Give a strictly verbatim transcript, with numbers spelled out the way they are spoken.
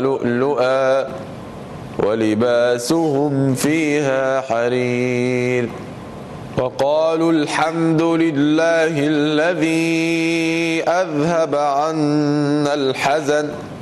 لؤلؤا ولباسهم فيها حرير. وقالوا الحمد لله الذي أذهب عنا الحزن